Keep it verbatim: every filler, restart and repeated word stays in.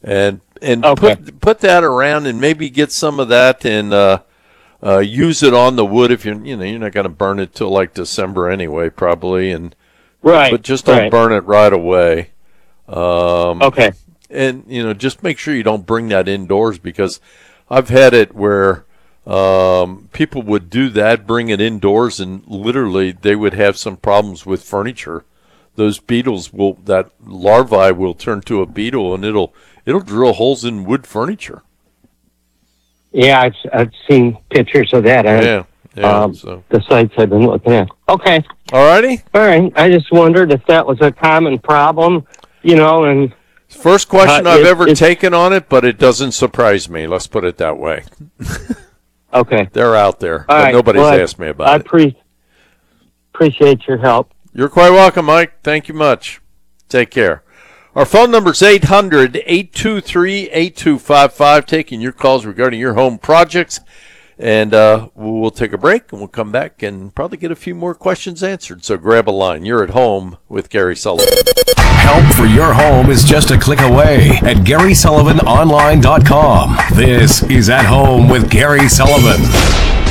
and and Okay. put put that around and maybe get some of that and uh, uh, use it on the wood if you're you know you're not going to burn it till like December anyway probably, and Right. but just don't right. burn it right away. Um, Okay. and you know just make sure you don't bring that indoors, because I've had it where um, people would do that, bring it indoors, and literally they would have some problems with furniture. Those beetles will that larvae will turn to a beetle, and it'll it'll drill holes in wood furniture. Yeah, I've, I've seen pictures of that on Yeah, yeah. um, So, the sites I've been looking at. Okay. all righty. All right. I just wondered if that was a common problem, you know, and First question Uh, I've it- ever it's- taken on it, but it doesn't surprise me. Let's put it that way. okay. They're out there, All but right. nobody's Well, I- asked me about I it. pre- appreciate your help. You're quite welcome, Mike. Thank you much. Take care. Our phone number is eight hundred, eight two three, eight two five five, taking your calls regarding your home projects. And uh, we'll take a break, and we'll come back and probably get a few more questions answered. So grab a line. You're at home with Gary Sullivan. Help for your home is just a click away at Gary Sullivan Online dot com. This is At Home with Gary Sullivan.